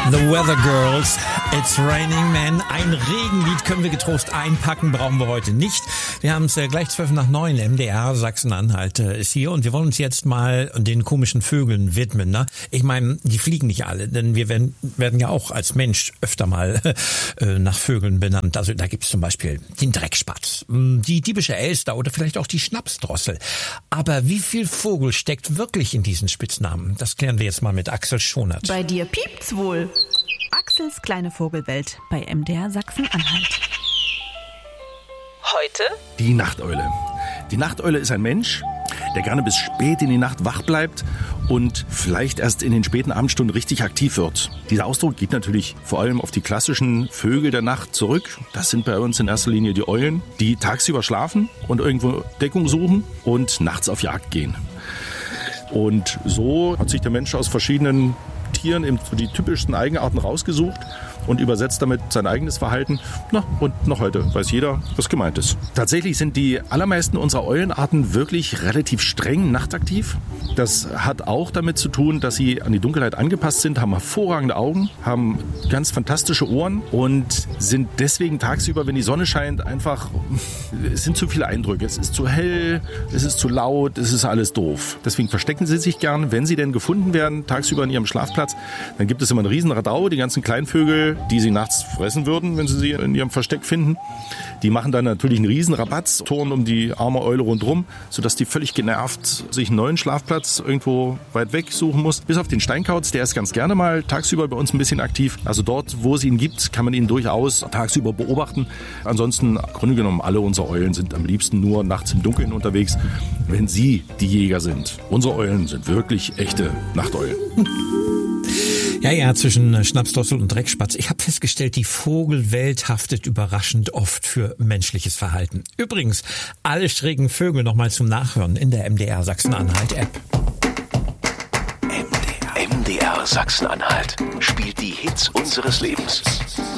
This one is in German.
The Weather Girls, It's Raining Men. Ein Regenlied können wir getrost einpacken, brauchen wir heute nicht. Wir haben es gleich 8:55, MDR Sachsen-Anhalt ist hier und wir wollen uns jetzt mal den komischen Vögeln widmen. Ne? Ich meine, die fliegen nicht alle, denn wir werden ja auch als Mensch öfter mal nach Vögeln benannt. Also da gibt es zum Beispiel den Dreckspatz, die diebische Elster oder vielleicht auch die Schnapsdrossel. Aber wie viel Vogel steckt wirklich in diesen Spitznamen? Das klären wir jetzt mal mit Axel Schonert. Bei dir piept's wohl. Axels kleine Vogelwelt bei MDR Sachsen-Anhalt. Heute? Die Nachteule. Die Nachteule ist ein Mensch, der gerne bis spät in die Nacht wach bleibt und vielleicht erst in den späten Abendstunden richtig aktiv wird. Dieser Ausdruck geht natürlich vor allem auf die klassischen Vögel der Nacht zurück. Das sind bei uns in erster Linie die Eulen, die tagsüber schlafen und irgendwo Deckung suchen und nachts auf Jagd gehen. Und so hat sich der Mensch aus verschiedenen Tieren eben so die typischsten Eigenarten rausgesucht und übersetzt damit sein eigenes Verhalten. Na, und noch heute weiß jeder, was gemeint ist. Tatsächlich sind die allermeisten unserer Eulenarten wirklich relativ streng nachtaktiv. Das hat auch damit zu tun, dass sie an die Dunkelheit angepasst sind, haben hervorragende Augen, haben ganz fantastische Ohren und sind deswegen tagsüber, wenn die Sonne scheint, einfach, es sind zu viele Eindrücke. Es ist zu hell, es ist zu laut, es ist alles doof. Deswegen verstecken sie sich gern. Wenn sie denn gefunden werden, tagsüber in ihrem Schlafplatz, dann gibt es immer einen riesen Radau. Die ganzen Kleinvögel, die sie nachts fressen würden, wenn sie in ihrem Versteck finden, die machen dann natürlich einen riesen Rabatz, turnen um die arme Eule rundherum, sodass die völlig genervt sich einen neuen Schlafplatz irgendwo weit weg suchen muss. Bis auf den Steinkauz, der ist ganz gerne mal tagsüber bei uns ein bisschen aktiv. Also dort, wo es ihn gibt, kann man ihn durchaus tagsüber beobachten. Ansonsten, im Grunde genommen, alle unsere Eulen sind am liebsten nur nachts im Dunkeln unterwegs, wenn sie die Jäger sind. Unsere Eulen sind wirklich echte Nachteulen. Ja, zwischen Schnapsdrossel und Dreckspatz. Ich habe festgestellt, die Vogelwelt haftet überraschend oft für menschliches Verhalten. Übrigens, alle schrägen Vögel nochmal zum Nachhören in der MDR Sachsen-Anhalt-App. MDR Sachsen-Anhalt spielt die Hits unseres Lebens.